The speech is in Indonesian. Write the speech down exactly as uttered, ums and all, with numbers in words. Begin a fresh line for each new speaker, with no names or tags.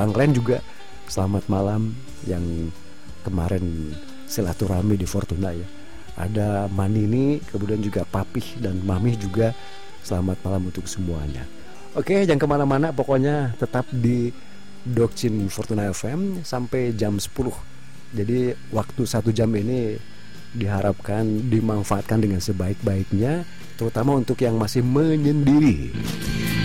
Bang Len juga selamat malam, yang kemarin silaturahmi di Fortuna ya. Ada Manini, kemudian juga Papih dan Mamih juga selamat malam untuk semuanya. Oke, jangan kemana-mana, pokoknya tetap di Dokcin Fortuna F M sampai jam sepuluh. Jadi waktu satu jam ini diharapkan dimanfaatkan dengan sebaik-baiknya, terutama untuk yang masih menyendiri.